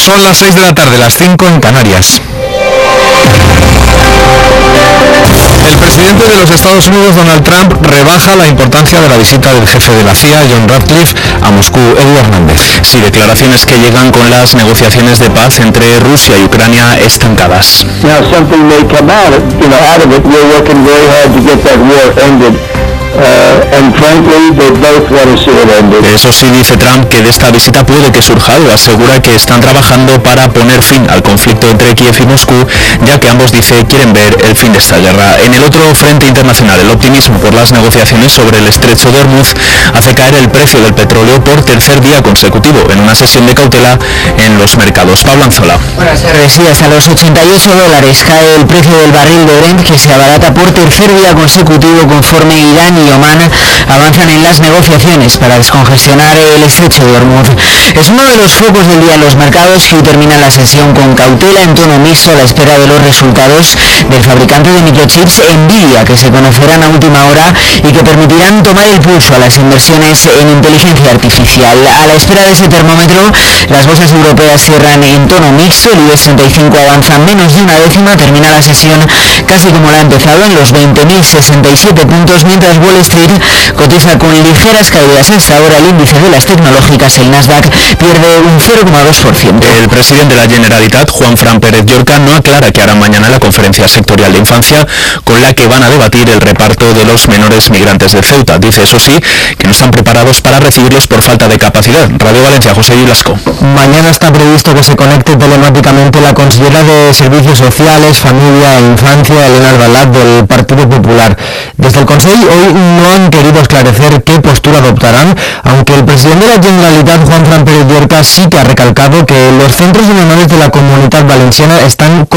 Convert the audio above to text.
Son las 6 de la tarde, las 5 en Canarias. El presidente de los Estados Unidos, Donald Trump, rebaja la importancia de la visita del jefe de la CIA, John Ratcliffe, a Moscú. Edu Hernández. Sí, declaraciones que llegan con las negociaciones de paz entre Rusia y Ucrania estancadas. Eso sí, dice Trump que de esta visita puede que surja algo. Asegura que están trabajando para poner fin al conflicto entre Kiev y Moscú, ya que ambos, dice, quieren ver el fin de esta guerra. En el otro frente internacional, el optimismo por las negociaciones sobre el estrecho de Hormuz hace caer el precio del petróleo por tercer día consecutivo, en una sesión de cautela en los mercados. Pablo Anzola. Buenas tardes. Sí, hasta los $88 cae el precio del barril de Brent, que se abarata por tercer día consecutivo conforme Irán y Omán avanzan en las negociaciones para descongestionar el estrecho de Hormuz. Es uno de los focos del día en los mercados, que hoy termina la sesión con cautela en tono mixto a la espera de los resultados del fabricante de microchips Nvidia, que se conocerán a última hora y que permitirán tomar el pulso a las inversiones en inteligencia artificial. A la espera de ese termómetro, las bolsas europeas cierran en tono mixto. El IBEX 35 avanza menos de una décima, termina la sesión casi como la ha empezado, en los 20.067 puntos, mientras Wall Street cotiza con ligeras caídas. Hasta ahora el índice de las tecnológicas, el Nasdaq, pierde un 0,2%. El presidente de la Generalitat, Juanfran Pérez Llorca, no aclara qué harán mañana en la conferencia sectorial de infancia, con la que van a debatir el reparto de los menores migrantes de Ceuta. Dice, eso sí, que no están preparados para recibirlos por falta de capacidad. Radio Valencia, José Vilasco. Mañana está previsto que se conecte telemáticamente la consellera de Servicios Sociales, Familia e Infancia, Elena Albalat, del Partido Popular. Desde el Consejo hoy no han querido esclarecer qué postura adoptarán, aunque el presidente de la Generalitat, Juanfran Pérez Llorca, sí que ha recalcado que los centros de menores de la Comunitat Valenciana están